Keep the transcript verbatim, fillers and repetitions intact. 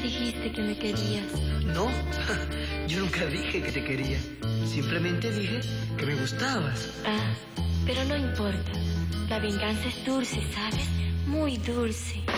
dijiste que me querías. No, yo nunca dije que te quería. Simplemente dije que me gustabas. Ah, pero no importa. La venganza es dulce, ¿sabes? Muy dulce.